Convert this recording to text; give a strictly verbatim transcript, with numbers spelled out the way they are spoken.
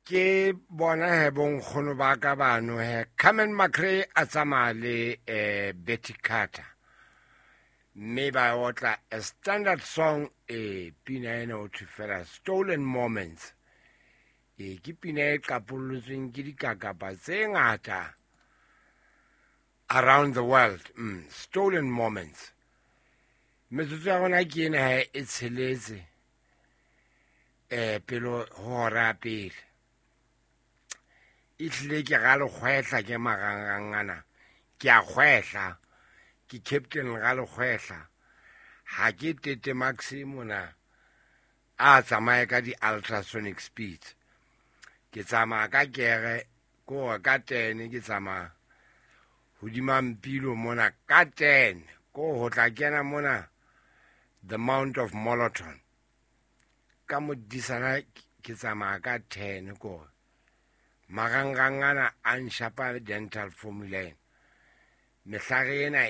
ke bona he bonkgono ba ka bano he Carmen McRae a tsamaya le eh, Betty Carter mme ba otla a standard song e pina ena o thufela Stolen Moments e ke pina e qapollotsweng ke dikakapa tse ngata around the world. mm, Stolen Moments metsotso ya gona ke ena he e tsheletse eh pelo hora pele itlile ke ga le kgwehla ke magangangana ke a kgwehla ke captain ga le kgwehla ha ke tete maximuna a tsamaya ka di ultrasonic speed ke tsamaya ka kere ko ka ten ke tsamaya hodima mpilo mona ka ten ko ho tla kena mona the Mount of Moloton ka modisana ke tsamaya ka ten ko magangangana a nshapa dental formula mehlare ena